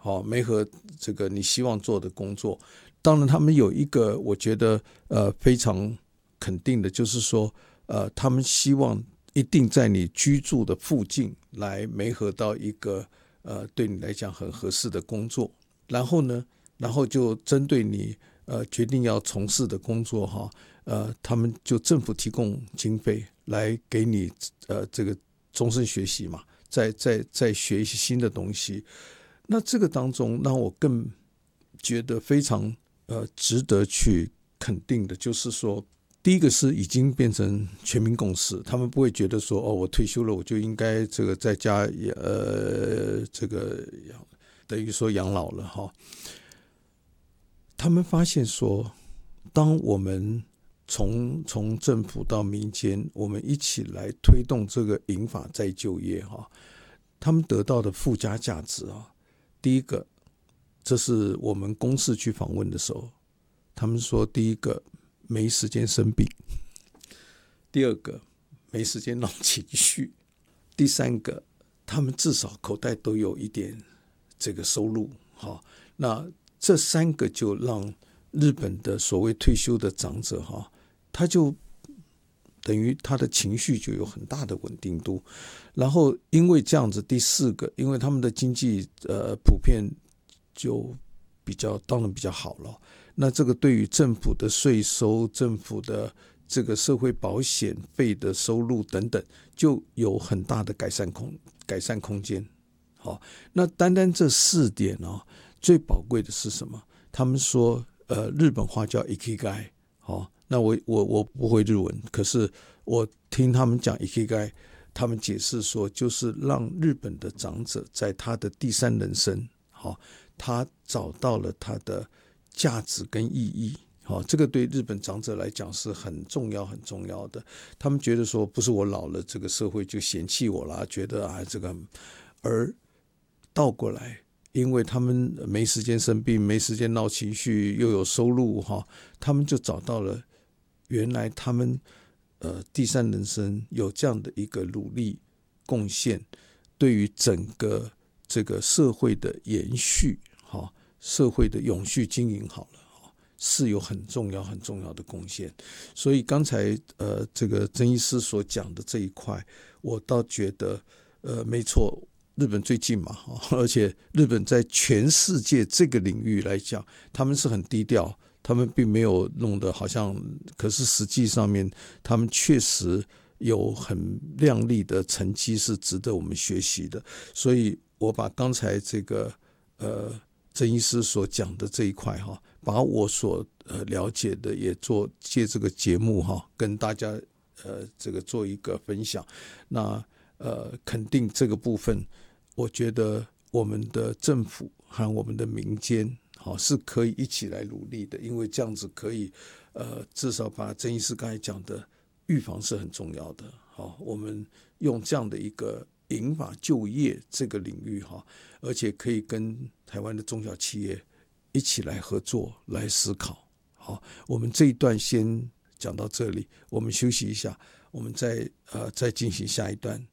媒合这个你希望做的工作。当然他们有一个我觉得非常肯定的，就是说他们希望一定在你居住的附近来媒合到一个对你来讲很合适的工作。然后呢，就针对你决定要从事的工作他们就政府提供经费来给你这个终身学习嘛，再学一些新的东西。那这个当中让我更觉得非常值得去肯定的，就是说第一个是已经变成全民共识，他们不会觉得说我退休了我就应该这个在家这个等于说养老了他们发现说，当我们从政府到民间，我们一起来推动这个银发再就业他们得到的附加价值第一个，这是我们公视去访问的时候，他们说第一个没时间生病，第二个没时间闹情绪，第三个他们至少口袋都有一点这个收入那这三个就让日本的所谓退休的长者他就等于他的情绪就有很大的稳定度。然后因为这样子，第四个，因为他们的经济普遍就当然比较好了，那这个对于政府的税收、政府的这个社会保险费的收入等等，就有很大的改善空间。那单单这4点最宝贵的是什么？他们说日本话叫 ikigai。那我不会日文，可是我听他们讲 ikigai， 他们解释说就是让日本的长者在他的第三人生他找到了他的价值跟意义。这个对日本长者来讲是很重要很重要的。他们觉得说不是我老了这个社会就嫌弃我啦，觉得这个，而倒过来，因为他们没时间生病，没时间闹情绪，又有收入他们就找到了原来他们第三人生有这样的一个努力贡献，对于整个这个社会的延续社会的永续经营是有很重要很重要的贡献。所以刚才这个曾医师所讲的这一块，我倒觉得没错，日本最近嘛而且日本在全世界这个领域来讲，他们是很低调，他们并没有弄得好像，可是实际上面他们确实有很亮丽的成绩是值得我们学习的。所以我把刚才这个曾医师所讲的这一块把我所了解的也借这个节目跟大家这个做一个分享。那肯定这个部分，我觉得我们的政府和我们的民间是可以一起来努力的，因为这样子可以至少把曾医师刚才讲的预防是很重要的。我们用这样的一个银发就业这个领域而且可以跟台湾的中小企业一起来合作来思考。我们这一段先讲到这里，我们休息一下，我们再进行下一段。